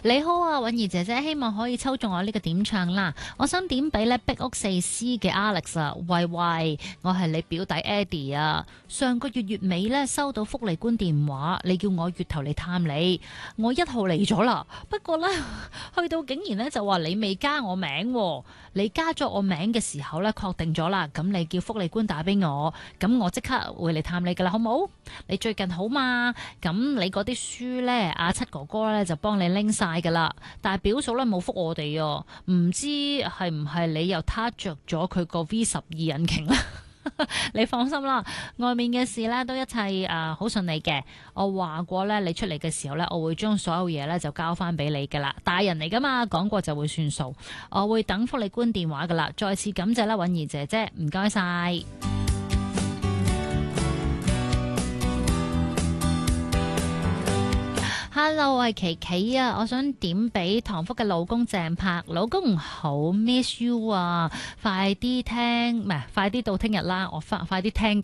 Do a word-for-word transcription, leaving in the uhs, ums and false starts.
你好啊，允兒姐姐，希望可以抽中我呢個點唱啦。我想點俾咧壁屋四 C 嘅 Alex 啊，喂喂，我係你表弟 Eddie 啊。上個月月尾咧收到福利官電話，你叫我月頭嚟探你，我一號嚟咗啦。不過咧去到竟然咧就話你未加我名喎，你加咗我名嘅時候咧確定咗啦，咁你叫福利官打俾我，咁我即刻會嚟探你噶啦，好冇？你最近好嘛？咁你嗰啲書咧，阿七哥哥咧就幫你拎晒噶啦，但係表嫂咧冇覆我哋啊，唔知係唔係你又撻着咗佢個 V 十二引擎啦？你放心啦，外面嘅事咧都一切誒好順利嘅。我話過咧，你出嚟嘅時候咧，我會將所有嘢咧就交翻俾你噶啦。大人嚟噶嘛，講過就會算數。我會等福利官電話噶啦。再次感謝啦，允兒姐姐，唔該晒。Hello，我係琪琪啊，我想點俾唐福嘅老公鄭柏，老公好 miss you 啊，快啲聽，唔係快啲到聽日啦，我快快啲聽。